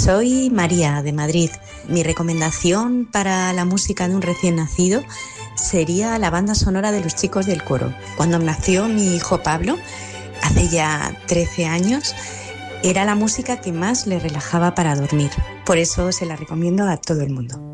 Soy María de Madrid. Mi recomendación para la música de un recién nacido sería la banda sonora de Los Chicos del Coro. Cuando nació mi hijo Pablo, hace ya 13 años, era la música que más le relajaba para dormir. Por eso se la recomiendo a todo el mundo.